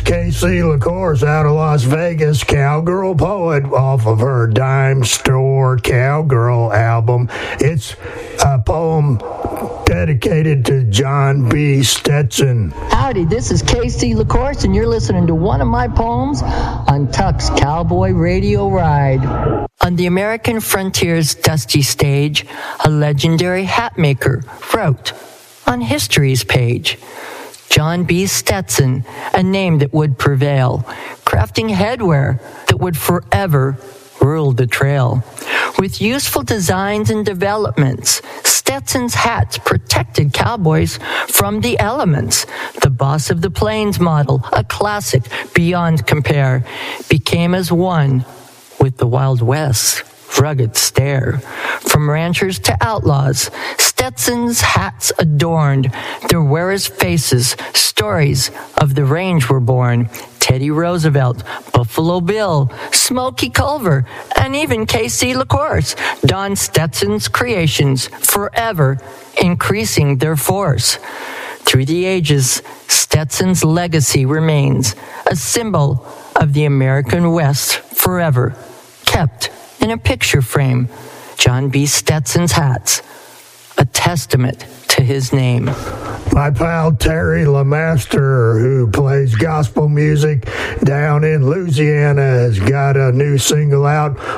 Casey LaCourse out of Las Vegas, cowgirl poet off of her Dime Store Cowgirl album. It's a poem dedicated to John B. Stetson. Howdy, this is Casey LaCourse, and you're listening to one of my poems on Tuck's Cowboy Radio Ride. On the American frontier's dusty stage, a legendary hat maker wrote on history's page, John B. Stetson, a name that would prevail, crafting headwear that would forever rule the trail. With useful designs and developments, Stetson's hats protected cowboys from the elements. The Boss of the Plains model, a classic beyond compare, became as one with the Wild West's rugged stare. From ranchers to outlaws, Stetson's hats adorned their wearers' faces. Stories of the range were born. Teddy Roosevelt, Buffalo Bill, Smokey Culver, and even Casey LaCourse donned Stetson's creations, forever increasing their force. Through the ages, Stetson's legacy remains a symbol of the American West, forever kept in a picture frame. John B. Stetson's hats, a testament to his name. My pal Terry LeMaster, who plays gospel music down in Louisiana, has got a new single out,